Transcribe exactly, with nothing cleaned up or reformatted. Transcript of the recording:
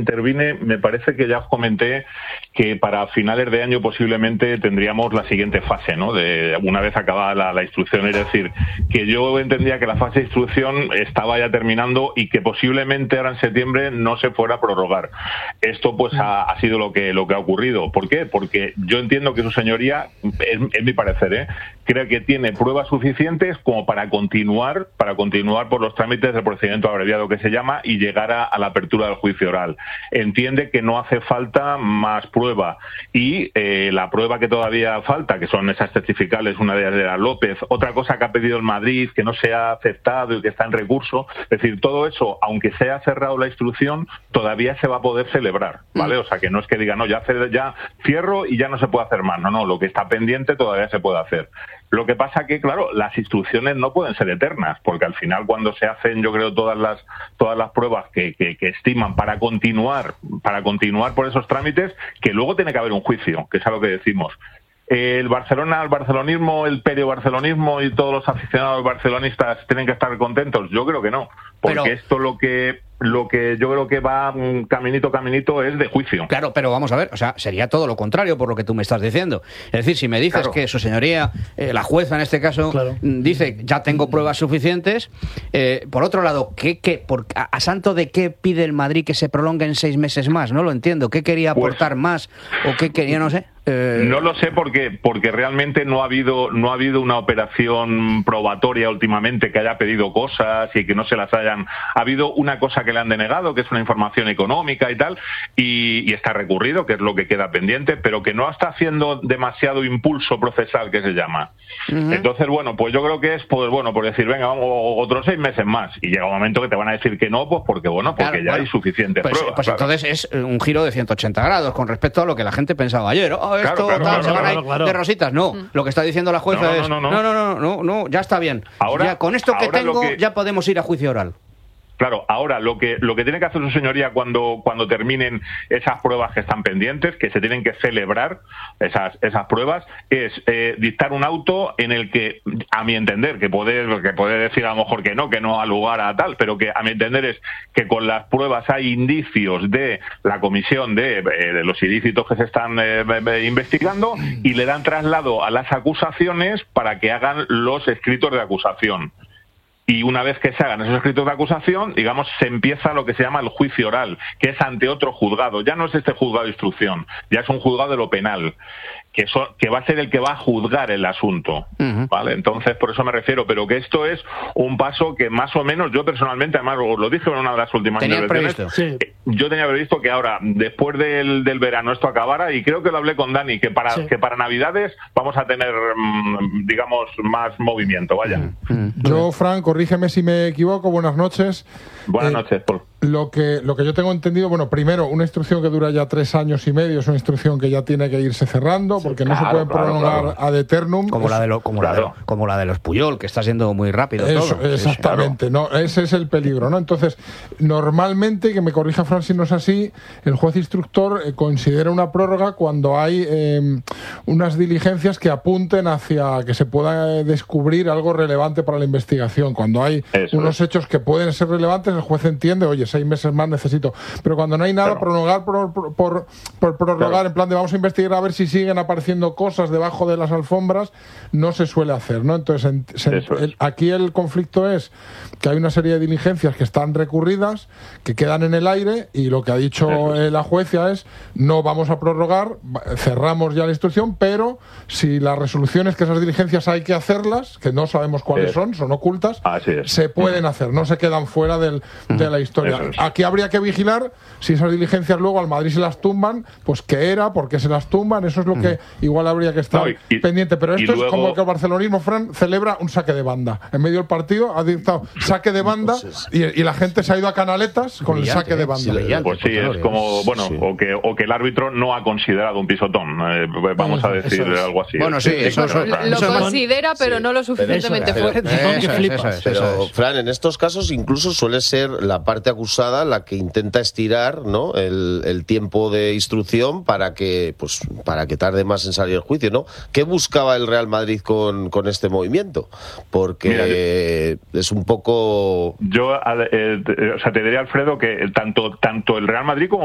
intervine, me parece que ya os comenté que para finales de año posiblemente tendríamos la siguiente fase, ¿no? De una vez acabada la, la instrucción, es decir, que yo entendía que la fase de instrucción estaba ya terminando y que posiblemente ahora en septiembre no se fuera a prorrogar. Esto pues ha, ha sido lo que lo que ha ocurrido. ¿Por qué? Porque yo entiendo que su señoría, es, es mi parecer, ¿eh? creo que tiene pruebas suficientes como para continuar, para continuar por los trámites del procedimiento abreviado que se llama y llegar a, a la apertura del juicio oral. Entiende que no hace falta más prueba y eh, la prueba que todavía falta, que son esas testificales, una de ellas era López, otra cosa que ha pedido el Madrid, que no se ha aceptado y que está en recurso, es decir, todo eso, aunque se haya cerrado la instrucción, todavía se va a poder celebrar, ¿vale? O sea, que no es que diga, no, ya, ya cierro y ya no se puede hacer más, no, no, lo que está pendiente todavía se puede hacer. Lo que pasa que, claro, las instrucciones no pueden ser eternas, porque al final cuando se hacen, yo creo, todas las todas las pruebas que, que, que estiman para continuar, para continuar por esos trámites, que luego tiene que haber un juicio, que es a lo que decimos. El Barcelona, el barcelonismo, el periobarcelonismo y todos los aficionados barcelonistas tienen que estar contentos. Yo creo que no, porque pero, esto lo que lo que yo creo que va caminito caminito es de juicio. Claro, pero vamos a ver, o sea, sería todo lo contrario por lo que tú me estás diciendo. Es decir, si me dices claro. que su señoría, eh, la jueza en este caso, claro. dice ya tengo pruebas suficientes, eh, por otro lado, ¿qué, qué, por, a, ¿a santo de qué pide el Madrid que se prolongue en seis meses más? No lo entiendo. ¿Qué quería aportar pues, más o qué quería, no sé? Eh... No lo sé porque porque realmente no ha habido no ha habido una operación probatoria últimamente que haya pedido cosas y que no se las hayan. Ha habido una cosa que le han denegado, que es una información económica y tal, y, y está recurrido, que es lo que queda pendiente, pero que no está haciendo demasiado impulso procesal, que se llama. Uh-huh. Entonces, bueno, pues yo creo que es, pues bueno, por decir, venga, vamos otros seis meses más, y llega un momento que te van a decir que no, pues porque, bueno, porque claro, ya bueno, hay suficientes pues, pruebas. Pues claro. Entonces es un giro de ciento ochenta grados con respecto a lo que la gente pensaba ayer. Oh, esto, claro, claro, tal, claro, se van claro, a ir claro. de rositas. No, uh-huh. lo que está diciendo la jueza no, no, es, no, no, no, no, no, no, no, ya está bien. Ahora, ya, con esto que tengo, que... ya podemos ir a juicio oral. Claro, ahora lo que lo que tiene que hacer su señoría cuando cuando terminen esas pruebas que están pendientes, que se tienen que celebrar esas esas pruebas, es eh, dictar un auto en el que, a mi entender, que puede que puede decir a lo mejor que no, que no ha lugar a tal, pero que a mi entender es que con las pruebas hay indicios de la comisión de, de los ilícitos que se están eh, investigando y le dan traslado a las acusaciones para que hagan los escritos de acusación. Y una vez que se hagan esos escritos de acusación, digamos, se empieza lo que se llama el juicio oral, que es ante otro juzgado. Ya no es este juzgado de instrucción, ya es un juzgado de lo penal, que, so, que va a ser el que va a juzgar el asunto, uh-huh. ¿vale? Entonces, por eso me refiero, pero que esto es un paso que más o menos, yo personalmente, además os lo dije en una de las últimas intervenciones, sí. yo tenía previsto que ahora, después del, del verano, esto acabara, y creo que lo hablé con Dani, que para, sí. que para Navidades vamos a tener, digamos, más movimiento, vaya. Uh-huh. Yo, Fran, corrígeme si me equivoco, buenas noches. Buenas eh, noches, Paul. Lo que, lo que yo tengo entendido, bueno, primero, una instrucción que dura ya tres años y medio, es una instrucción que ya tiene que irse cerrando, porque sí, claro, no se puede claro, prolongar claro. ad eternum. Como, es, la de lo, como, claro. la de, como la de los Puyol, que está siendo muy rápido Eso, todo. Exactamente, sí, claro. no, ese es el peligro, ¿no? Entonces, normalmente, que me corrija Fran si no es así, el juez instructor eh, considera una prórroga cuando hay eh, unas diligencias que apunten hacia que se pueda descubrir algo relevante para la investigación. Cuando hay Eso unos es. hechos que pueden ser relevantes, el juez entiende, oye, seis meses más necesito. Pero cuando no hay nada, claro. prolongar por, por, por, por prorrogar, claro. en plan de vamos a investigar a ver si siguen apareciendo cosas debajo de las alfombras, no se suele hacer, ¿no? Entonces, en, se, el, aquí el conflicto es que hay una serie de diligencias que están recurridas, que quedan en el aire, y lo que ha dicho eh, la jueza es, no vamos a prorrogar, cerramos ya la instrucción, pero si la resolución es que esas diligencias hay que hacerlas, que no sabemos cuáles son, son ocultas, se pueden hacer, no se quedan fuera del, de la historia. Aquí habría que vigilar si esas diligencias luego al Madrid se las tumban, pues qué era, por qué se las tumban, eso es lo que igual habría que estar no, y, y, pendiente. Pero esto es luego... como que el barcelonismo, Fran, celebra un saque de banda. En medio del partido ha dictado saque de banda pues es... y, y la gente se ha ido a canaletas con brillante, el saque de banda. Sí, brillante, pues sí, es como, bueno, sí. o, que, o que el árbitro no ha considerado un pisotón, eh, vamos a decir es. algo así. Bueno, sí, eso, eso, eso, lo, eso lo considera, pero sí. no lo suficientemente pero, fuerte. Pero, eso, eso, eso, eso, pero eso es. Fran, en estos casos incluso suele ser la parte acusada la que intenta estirar, ¿no?, el, el tiempo de instrucción para que pues para que tarde más en salir el juicio, ¿no? ¿Qué buscaba el Real Madrid con, con este movimiento? Porque Mira, yo, es un poco... Yo, eh, o sea, te diría, Alfredo, que tanto, tanto el Real Madrid como